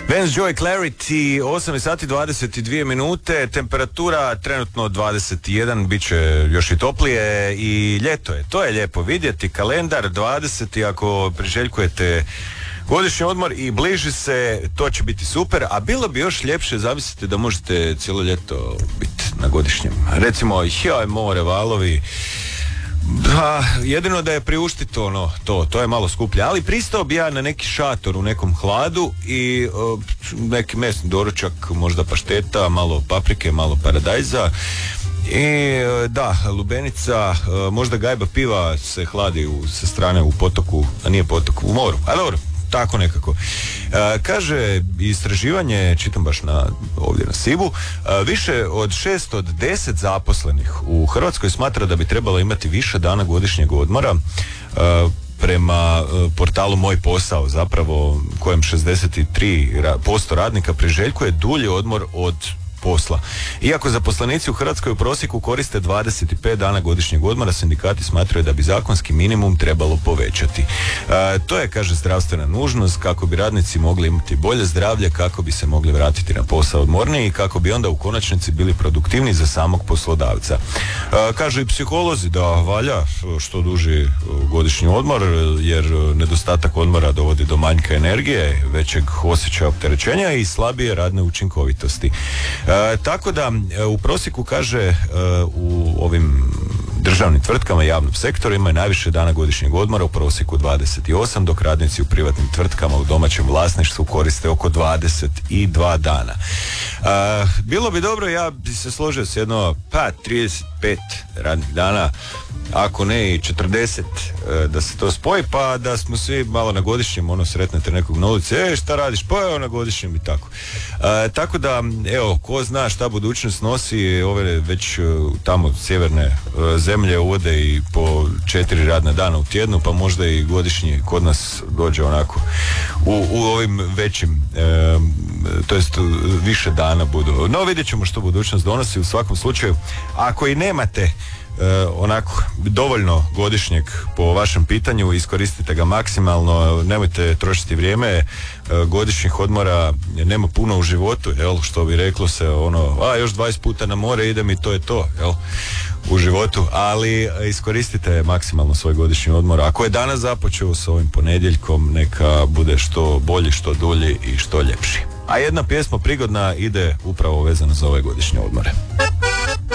Vance Joy Clarity, 8 sati 22 minute, temperatura trenutno 21, bit će još i toplije i ljeto je. To je lijepo vidjeti, kalendar 20, ako priželjkujete godišnji odmor i bliži se, to će biti super, a bilo bi još ljepše, zamislite da možete cijelo ljeto biti na godišnjem. Recimo, joj, more, valovi. Da, jedino da je priuštiti to je malo skuplje, ali pristao bi ja na neki šator u nekom hladu i neki mesni doručak, možda pašteta, malo paprike, malo paradajza i da, lubenica, možda gajba piva se hladi sa strane u potoku, a nije potok, u moru, a dobro, tako nekako. Kaže istraživanje, čitam baš ovdje na Sibu, više od 610 zaposlenih u Hrvatskoj smatra da bi trebalo imati više dana godišnjeg odmora, prema portalu Moj posao, zapravo kojem 63% radnika priželjkuje dulji odmor od posla. Iako zaposlenici u Hrvatskoj u prosjeku koriste 25 dana godišnjeg odmora, sindikati smatraju da bi zakonski minimum trebalo povećati. To je, kaže, zdravstvena nužnost kako bi radnici mogli imati bolje zdravlje, kako bi se mogli vratiti na posao odmorniji i kako bi onda u konačnici bili produktivni za samog poslodavca. Kažu i psiholozi da valja što duži godišnji odmor, jer nedostatak odmora dovodi do manjka energije, većeg osjećaja opterećenja i slabije radne učinkovitosti. Tako da u prosjeku, kaže, u ovim državnim tvrtkama i javnom sektoru imaju najviše dana godišnjeg odmora, u prosjeku 28, dok radnici u privatnim tvrtkama u domaćem vlasništvu koriste oko 22 dana. Bilo bi dobro, ja bi se složio s jedno 35 radnih dana, ako ne i 40, da se to spoji, pa da smo svi malo na godišnjem, sretnete nekog na ulici, šta radiš, pa evo na godišnjem i tako. Tako da, evo, ko zna šta budućnost nosi, ove već tamo sjeverne zemlje uvode i po 4 radna dana u tjednu, pa možda i godišnji kod nas dođe onako u ovim većim, to jest više dana budu. No, vidjet ćemo što budućnost donosi. U svakom slučaju, ako i nemate onako dovoljno godišnjeg po vašem pitanju, iskoristite ga maksimalno, nemojte trošiti vrijeme, godišnjih odmora nema puno u životu, što bi reklo se, još 20 puta na more idem i to je to, u životu, ali iskoristite maksimalno svoj godišnji odmor. Ako je danas započeo s ovim ponedjeljkom, neka bude što bolji, što dulji i što ljepši. A jedna pjesma prigodna ide upravo vezana za ove godišnje odmore.